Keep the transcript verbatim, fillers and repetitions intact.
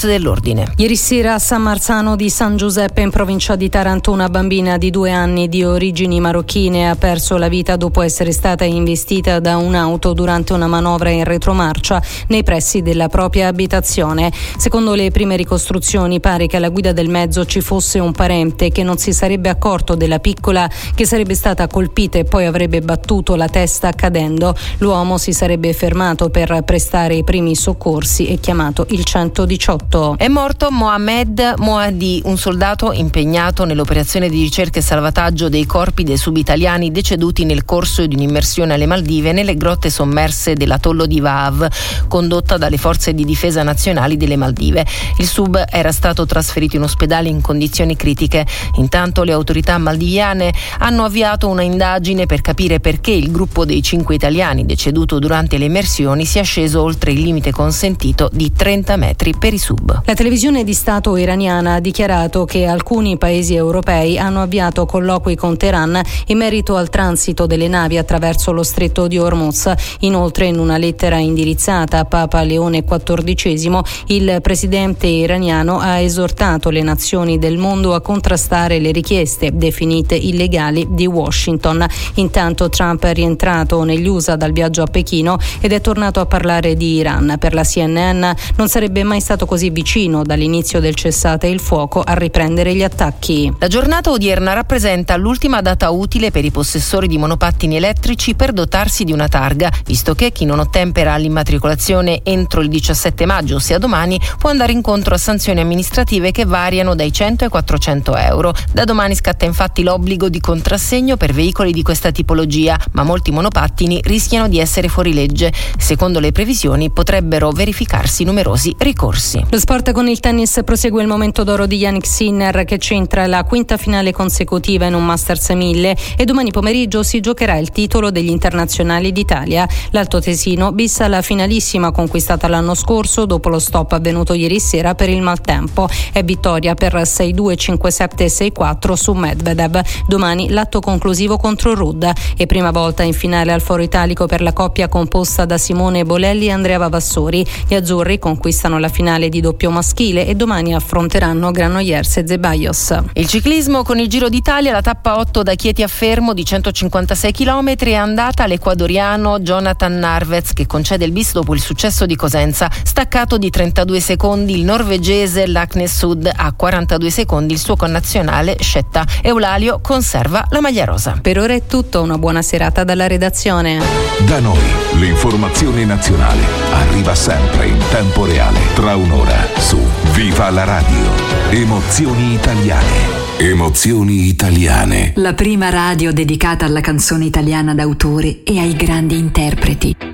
forze dell'ordine. Ieri sera a San Marzano di San Giuseppe, in provincia di Taranto, una bambina di due anni di origini marocchine ha perso la vita dopo essere stata investita da un'auto durante una manovra in retromarcia nei pressi della propria abitazione. Secondo le prime ricostruzioni pare che alla guida del mezzo ci fosse un parente che non si sarebbe accorto della piccola che sarebbe stata colpita e poi avrebbe battuto la testa cadendo. L'uomo si sarebbe fermato per prestare i primi soccorsi e chiamato il centodiciotto. È morto Mohamed Moadi, un soldato impegnato nell'operazione di ricerca e salvataggio dei corpi dei subitaliani deceduti nel corso di un'immersione alle Maldive nelle grotte sommerse dell'atollo di Vav, condotta dalle forze di difesa nazionali delle Maldive. Il sub era stato trasferito in ospedale in condizioni critiche. Intanto le autorità maldiviane hanno avviato una indagine per capire perché il gruppo dei cinque italiani deceduto durante le immersioni sia sceso oltre il limite consentito di trenta metri per i sub. La televisione di Stato iraniana ha dichiarato che alcuni paesi europei hanno avviato colloqui con Teheran in merito al transito delle navi attraverso lo stretto di Hormuz. Inoltre, in una lettera indirizzata a Papa Leone quattordicesimo, il presidente iraniano ha esortato le nazioni del mondo a contrastare le richieste definite illegali di Washington. Intanto Trump è rientrato negli U S A dal viaggio a Pechino ed è tornato a parlare di Iran. Per la C N N non sarebbe mai stato così vicino dall'inizio del cessate il fuoco a riprendere gli attacchi. La giornata odierna rappresenta l'ultima data utile per i possessori di monopattini elettrici per dotarsi di una targa, visto che chi non ottempera all'immatricolazione entro il diciassette maggio, ossia domani, può andare incontro a sanzioni amministrative che variano dai cento ai quattrocento euro. Da domani scatta infatti l'obbligo di contrassegno per veicoli di questa tipologia, ma molti monopattini rischiano di essere fuori legge. Secondo le previsioni potrebbero verificarsi numerosi ricorsi. Lo sport con il tennis prosegue il momento d'oro di Jannik Sinner, che centra la quinta finale consecutiva in un Masters mille, e domani pomeriggio si giocherà il titolo degli internazionali d'Italia. L'altoatesino bissa la finalissima conquistata l'anno scorso dopo lo stop avvenuto ieri sera per il maltempo. È vittoria per sei due, cinque sette e sei quattro su Medvedev. Domani l'atto conclusivo contro Rudd e prima volta in finale al Foro Italico per la coppia composta da Simone Bolelli e Andrea Vavassori. Gli azzurri conquistano la finale di doppio maschile e domani affronteranno Granollers e Zeballos. Il ciclismo con il Giro d'Italia, la tappa otto da Chieti a Fermo di centocinquantasei chilometri è andata all'ecuadoriano Jonathan Narvez, che concede il bis dopo il successo di Cosenza. Staccato di trentadue secondi il norvegese Laknes Sud, a quarantadue secondi il suo connazionale Scetta. Eulalio conserva la maglia rosa. Per ora è tutto, una buona serata dalla redazione. Da noi l'informazione nazionale arriva sempre in tempo reale, tra un'ora su Viva la Radio. Emozioni italiane. Emozioni italiane. La prima radio dedicata alla canzone italiana d'autore e ai grandi interpreti.